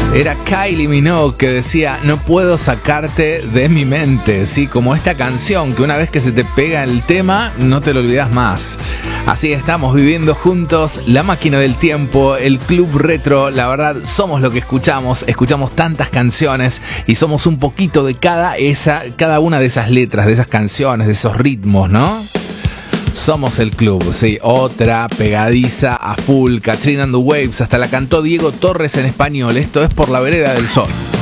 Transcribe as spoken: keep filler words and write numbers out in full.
Era Kylie Minogue que decía: no puedo sacarte de mi mente. Sí, como esta canción que una vez que se te pega el tema no te lo olvidas más. Así estamos viviendo juntos la máquina del tiempo, el Club Retro. La verdad, somos lo que escuchamos. Escuchamos tantas canciones y somos un poquito de cada esa, cada una de esas letras, de esas canciones, de esos ritmos, ¿no? Somos el club, sí, otra pegadiza a full, Katrina and the Waves, hasta la cantó Diego Torres en español. Esto es Por la Vereda del Sol.